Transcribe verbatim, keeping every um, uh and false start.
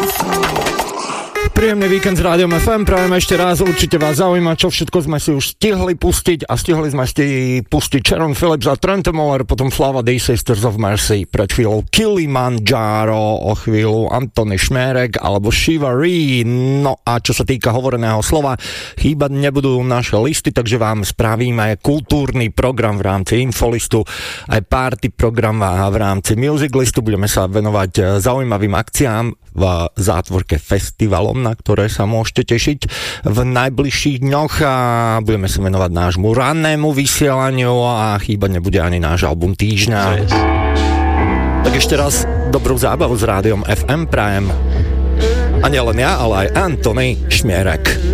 Príjemný víkend s Rádiom ef em, prajem ešte raz, určite vás zaujíma, čo všetko sme si už stihli pustiť a stihli sme si pustiť Sharon Phillips a Trent Moller, potom Flava D. Sisters of Mercy, pred chvíľou Kilimanjaro, o chvíľu Antony Šmérek alebo Shiva Ree. No a čo sa týka hovoreného slova, chýbať nebudú naše listy, takže vám spravíme kultúrny program v rámci Infolistu, aj party program v rámci Music Listu, budeme sa venovať zaujímavým akciám v zátvorke festivalom, na ktoré sa môžete tešiť v najbližších dňoch a budeme sa venovať nášmu rannému vysielaniu a chýbať nebude ani náš album týždňa. Tak ešte raz dobrú zábavu s Rádiom ef em prajem. A nielen ja, ale aj Antony Šmierek.